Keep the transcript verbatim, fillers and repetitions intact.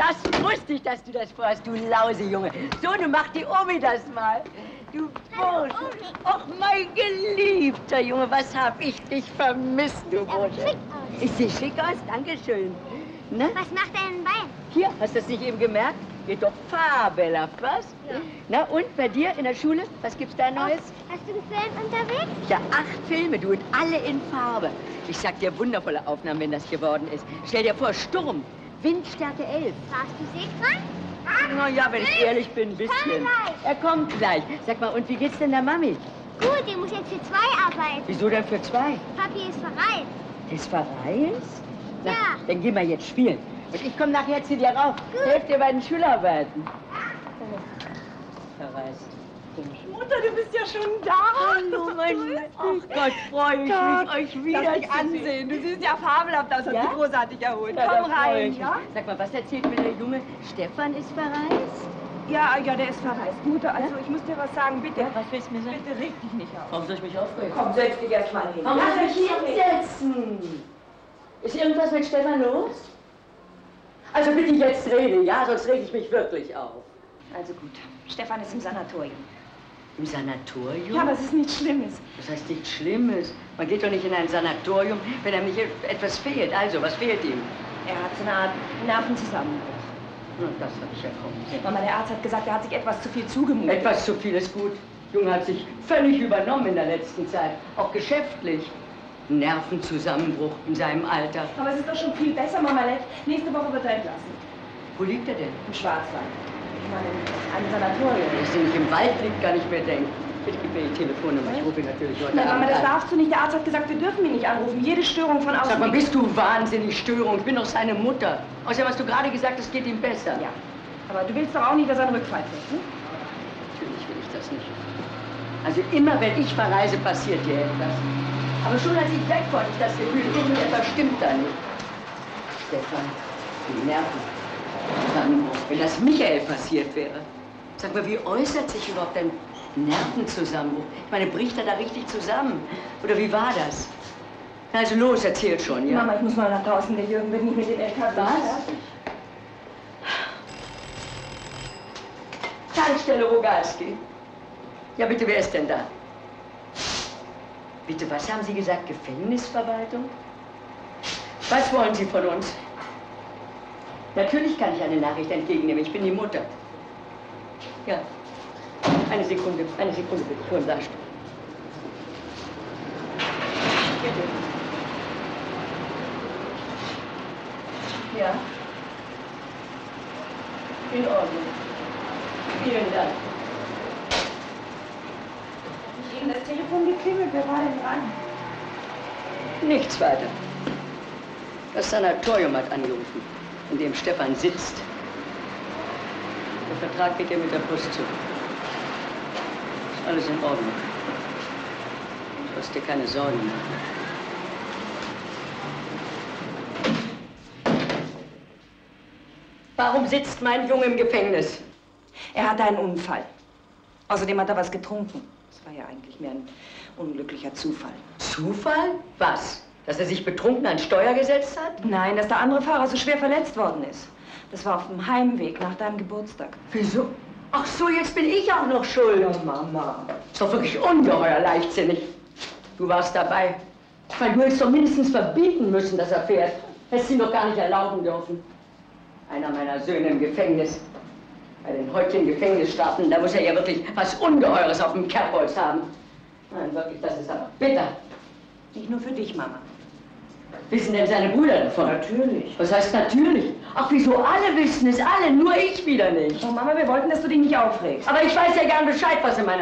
Das wusste ich, dass du das vorhast, du Lausejunge. So, nun mach die Omi das mal. Du Bursche. Ach, mein geliebter Junge, was hab ich dich vermisst, du Bursche. Ich sehe schick aus, danke schön. Na? Was macht er denn bei? Hier, hast du das nicht eben gemerkt? Geht doch fabelhaft, was? Ja. Na, und bei dir in der Schule? Was gibt's da Neues? Hast du einen Film unterwegs? Ja, acht Filme, du, und alle in Farbe. Ich sag dir, wundervolle Aufnahmen, wenn das geworden ist. Stell dir vor, Sturm, Windstärke elf. Warst du seekrank? Na ja, wenn ich ehrlich bin, ein bisschen. Er kommt gleich. Sag mal, und wie geht's denn der Mami? Gut, die muss jetzt für zwei arbeiten. Wieso denn für zwei? Papi ist verreist. Ist verreist? Na, Ja. dann gehen wir jetzt spielen. Und ich komme nachher zu dir rauf. Helft dir bei den Schularbeiten. Verreist. Mutter, du bist ja schon da. Hallo, mein Ach Gott, freue ich Gott, mich, euch wieder Lass dich ansehen. Du siehst ja fabelhaft aus, hast Ja? du großartig erholt. Ja, Komm da freu rein, ich ja? mich. Sag mal, was erzählt mir der Junge? Stefan ist verreist? Ja, ja, der ist verreist. Mutter, also ich muss dir was sagen, bitte. Ja, was willst du mir sagen? Bitte reg dich nicht auf. Warum soll ich mich aufregen? Komm, setz dich erst mal hin. Warum soll ich mich hinsetzen? Ist irgendwas mit Stefan los? Also bitte jetzt rede, ja? Sonst reg ich mich wirklich auf. Also gut, Stefan ist im Sanatorium. Im Sanatorium? Ja, aber es ist nichts Schlimmes. Das heißt nichts Schlimmes. Man geht doch nicht in ein Sanatorium, wenn einem nicht etwas fehlt. Also, was fehlt ihm? Er hat so eine Art Nervenzusammenbruch. Na, das habe ich ja kaum gesehen. Mama, der Arzt hat gesagt, er hat sich etwas zu viel zugemutet. Etwas zu viel ist gut. Junge hat sich völlig übernommen in der letzten Zeit. Auch geschäftlich. Nervenzusammenbruch in seinem Alter. Aber es ist doch schon viel besser, Mama. Nächste Woche wird er entlassen. Wo liegt er denn? Im Schwarzwald. Ich meine, in einem Sanatorium. Dass er nicht im Wald liegt, kann ich mir denken. Bitte gib mir die Telefonnummer. Ich rufe ihn natürlich heute Nein, Mama, Abend das an. darfst du nicht. Der Arzt hat gesagt, wir dürfen ihn nicht anrufen. Jede Störung von außen... Sag mal, bist du wahnsinnig Störung? Ich bin doch seine Mutter. Außerdem hast du gerade gesagt, es geht ihm besser. Ja, aber du willst doch auch nicht, dass er einen Rückfall kriegt, hm? Natürlich will ich das nicht. Also immer, wenn ich verreise, passiert dir etwas. Aber schon als ich weg war, hatte ich das Gefühl, irgendetwas stimmt da nicht. Stefan, die Nerven. Zusammenbruch. Wenn das Michael passiert wäre. Sag mal, wie äußert sich überhaupt ein Nervenzusammenbruch? Ich meine, bricht er da richtig zusammen? Oder wie war das? Also los, erzähl schon, ja? Mama, ich muss mal nach draußen. Der Jürgen wird nicht mit dem L K W. Was? Tankstelle Rogalski. Ja, bitte, wer ist denn da? Bitte, was haben Sie gesagt? Gefängnisverwaltung? Was wollen Sie von uns? Natürlich kann ich eine Nachricht entgegennehmen. Ich bin die Mutter. Ja. Eine Sekunde, eine Sekunde bitte. Ich hole einen Bleistift. Bitte. Ja. In Ordnung. Vielen Dank. Ich Ihnen das Telefon geklingelt. Wer war denn dran? Nichts weiter. Das Sanatorium hat angerufen, in dem Stefan sitzt. Der Vertrag geht ja mit der Post zu. Ist alles in Ordnung. Du hast dir keine Sorgen machen. Warum sitzt mein Junge im Gefängnis? Er hatte einen Unfall. Außerdem hat er was getrunken. Das war ja eigentlich mehr ein unglücklicher Zufall. Zufall? Was? Dass er sich betrunken ans Steuer gesetzt hat? Nein, dass der andere Fahrer so schwer verletzt worden ist. Das war auf dem Heimweg nach deinem Geburtstag. Wieso? Ach so, jetzt bin ich auch noch schuld. Ja, Mama. Ist doch wirklich ungeheuer leichtsinnig. Du warst dabei. Weil du hättest doch mindestens verbieten müssen, dass er fährt. Hättest ihn doch gar nicht erlauben dürfen. Einer meiner Söhne im Gefängnis. Bei den heutigen Gefängnisstrafen, da muss er ja wirklich was Ungeheures auf dem Kerbholz haben. Nein, wirklich, das ist aber bitter. Nicht nur für dich, Mama. Wissen denn seine Brüder davon? Natürlich. Was heißt natürlich? Ach, wieso? Alle wissen es, alle, nur ich wieder nicht. Oh, Mama, wir wollten, dass du dich nicht aufregst. Aber ich weiß ja gern Bescheid, was in meiner